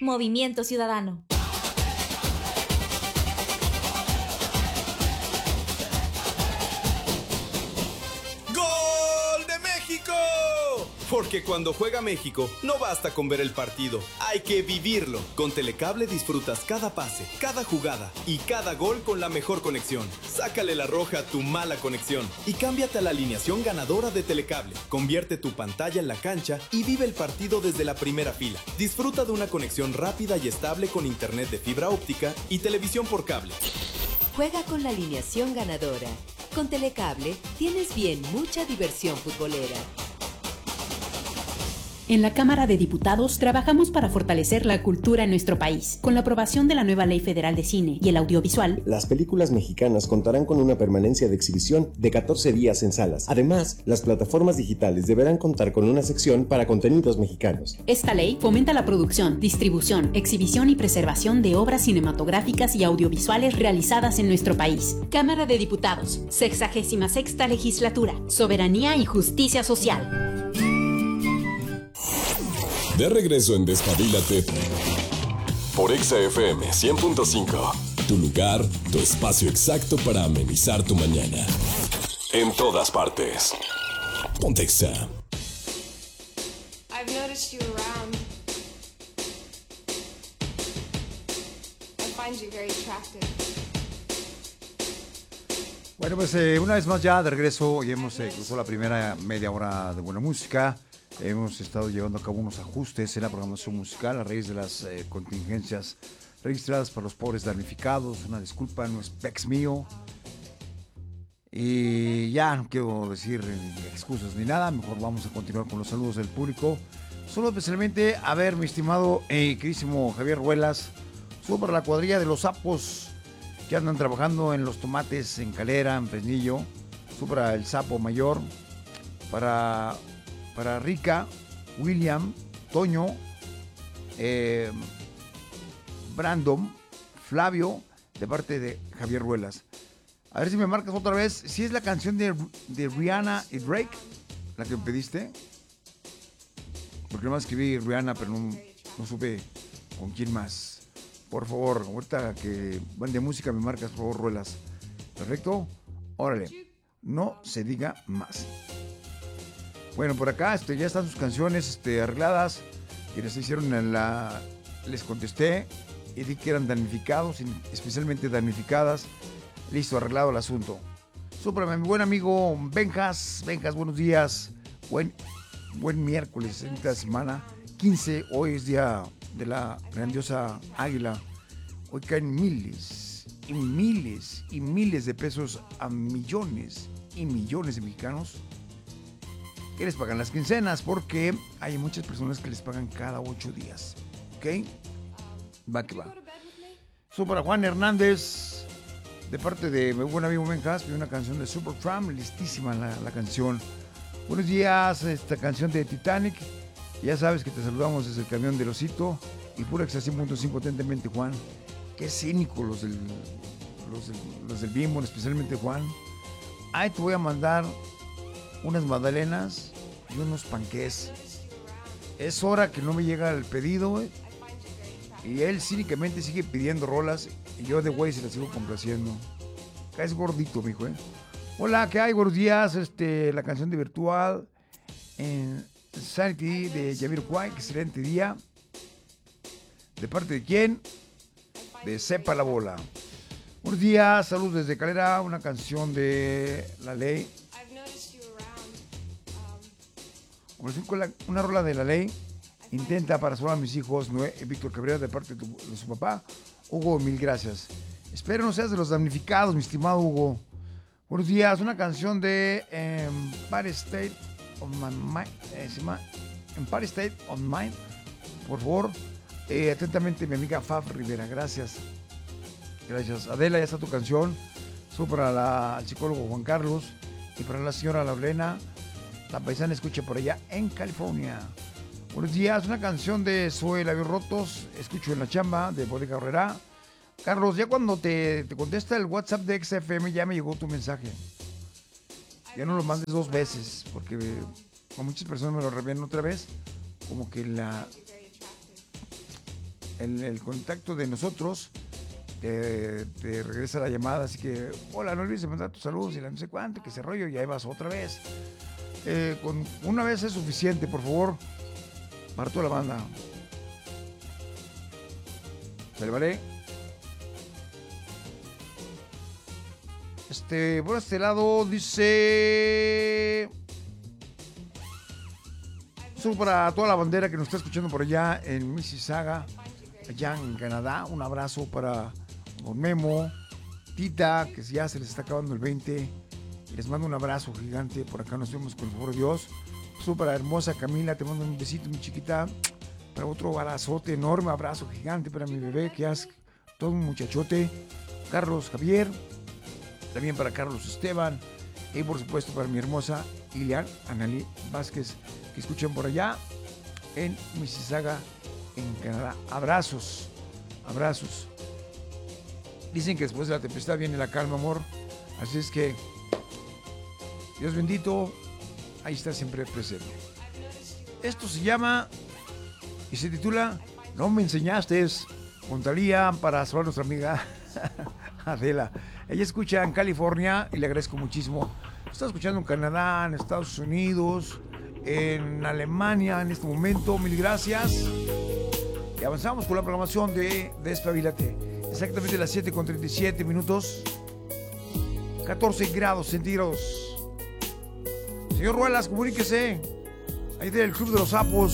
Movimiento Ciudadano. ¡Gol de México! Porque cuando juega México, no basta con ver el partido, hay que vivirlo. Con Telecable disfrutas cada pase, cada jugada y cada gol con la mejor conexión. Sácale la roja a tu mala conexión y cámbiate a la alineación ganadora de Telecable. Convierte tu pantalla en la cancha y vive el partido desde la primera fila. Disfruta de una conexión rápida y estable con internet de fibra óptica y televisión por cable. Juega con la alineación ganadora. Con Telecable tienes bien mucha diversión futbolera. En la Cámara de Diputados trabajamos para fortalecer la cultura en nuestro país. Con la aprobación de la nueva Ley Federal de Cine y el Audiovisual, las películas mexicanas contarán con una permanencia de exhibición de 14 días en salas. Además, las plataformas digitales deberán contar con una sección para contenidos mexicanos. Esta ley fomenta la producción, distribución, exhibición y preservación de obras cinematográficas y audiovisuales realizadas en nuestro país. Cámara de Diputados, 66ª Legislatura, Soberanía y Justicia Social. De regreso en Despabilate por Exa FM 100.5. Tu lugar, tu espacio exacto para amenizar tu mañana. En todas partes. Ponte Exa. I've noticed you around. I find you very attractive. Bueno, pues una vez más ya de regreso y hemos cruzado la primera media hora de buena música. Hemos estado llevando a cabo unos ajustes en la programación musical a raíz de las contingencias registradas por los pobres damnificados. Una disculpa, no es pex mío. Y ya no quiero decir excusas ni nada, mejor vamos a continuar con los saludos del público. Solo especialmente, a ver, mi estimado y queridísimo Javier Ruelas, solo para la cuadrilla de los sapos que andan trabajando en los tomates en Calera, en Fresnillo, solo para el sapo mayor, para Rica, William, Toño, Brandon, Flavio, de parte de Javier Ruelas. A ver si me marcas otra vez, si es la canción de Rihanna y Drake, la que me pediste. Porque nomás escribí Rihanna, pero no supe con quién más. Por favor, ahorita que van de música me marcas, por favor, Ruelas. Perfecto, órale, no se diga más. Bueno, por acá ya están sus canciones arregladas. Quienes hicieron les contesté y di que eran damnificados, especialmente damnificadas. Listo, arreglado el asunto. Súper, mi buen amigo Benjas, buenos días. Buen miércoles, esta semana 15. Hoy es día de la grandiosa águila. Hoy caen miles y miles y miles de pesos a millones y millones de mexicanos que les pagan las quincenas, porque hay muchas personas que les pagan cada 8 días. ¿Ok? Va que va. Eso para Juan Hernández, de parte de mi buen amigo Benjas, una canción de Supertramp, listísima la canción. Buenos días, esta canción de Titanic. Ya sabes que te saludamos desde el camión del Osito y pura Exa 100.5 atentamente, Juan. Qué cínico los del Bimbo, especialmente Juan. Ay, te voy a mandar unas magdalenas y unos panqués. Es hora que no me llega el pedido, y él cínicamente sigue pidiendo rolas y yo de güey se las sigo complaciendo. Caes gordito, mijo, Hola, ¿qué hay? Buenos días, la canción de Virtual en Sanity de Jamiroquai, excelente día. ¿De parte de quién? De Sepa la Bola. Buenos días, saludos desde Calera, una canción de La Ley. Una rola de La Ley. Intenta para salvar a mis hijos, Víctor Cabrera, de parte de su papá. Hugo, mil gracias. Espero no seas de los damnificados, mi estimado Hugo. Buenos días, una canción de Empire State of Mind. Empire State of Mind. Por favor, atentamente mi amiga Faf Rivera, gracias. Gracias. Adela, ya está tu canción. Eso para el psicólogo Juan Carlos y para la señora Lorena. La paisana escucha por allá en California. Buenos días, una canción de Zoe Labios Rotos, escucho en la chamba, de Bodega Herrera. Carlos, ya cuando te contesta el WhatsApp de XFM ya me llegó tu mensaje. Ya no lo mandes 2 veces, porque con muchas personas me lo reenvían otra vez. Como que el contacto de nosotros, te regresa la llamada. Así que, hola, no olvides de mandar tus saludos y la no sé cuánto, que ese rollo, y ahí vas otra vez. Con una vez es suficiente, por favor, para toda la banda. ¿Se le vale? Por este lado dice... Solo para toda la bandera que nos está escuchando por allá en Mississauga, allá en Canadá. Un abrazo para Don Memo, Tita, que ya se les está acabando el 20. Les mando un abrazo gigante. Por acá nos vemos con el favor de Dios. Solo para hermosa Camila, te mando un besito, mi chiquita. Para otro abrazote, enorme abrazo gigante para mi bebé, que es todo un muchachote. Carlos Javier. También para Carlos Esteban. Y por supuesto para mi hermosa Ilian Analí Vázquez, que escuchan por allá en Mississauga, en Canadá. Abrazos, abrazos. Dicen que después de la tempestad viene la calma, amor. Así es que Dios bendito, ahí está siempre presente. Esto se llama y se titula No me enseñaste, con Thalía, para saludar a nuestra amiga Adela. Ella escucha en California y le agradezco muchísimo. Está escuchando en Canadá, en Estados Unidos, en Alemania en este momento. Mil gracias. Y avanzamos con la programación de Despabilate. Exactamente las 7:37 minutos. 14 grados centígrados. Señor Ruelas, comuníquese. Ahí del Club de los Sapos.